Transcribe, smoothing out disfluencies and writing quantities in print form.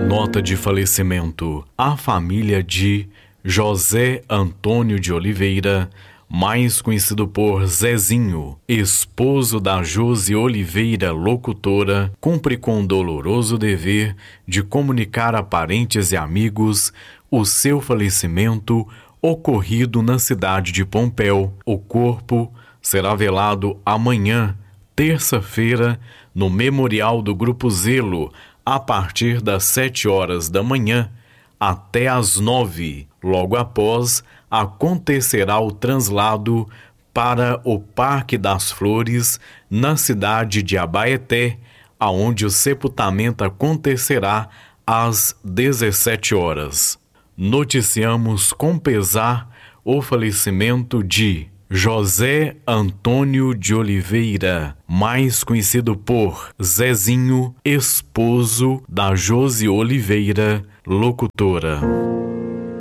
Nota de falecimento: a família de José Antônio de Oliveira, mais conhecido por Zezinho, esposo da Josi Oliveira, locutora, cumpre com o doloroso dever de comunicar a parentes e amigos o seu falecimento ocorrido na cidade de Pompéu. O corpo será velado amanhã, terça-feira, no Memorial do Grupo Zelo, a partir das 7 horas da manhã até às 9. Logo após, acontecerá o translado para o Parque das Flores, na cidade de Abaeté, aonde o sepultamento acontecerá às 17 horas. Noticiamos com pesar o falecimento de José Antônio de Oliveira, mais conhecido por Zezinho, esposo da Josi Oliveira, locutora.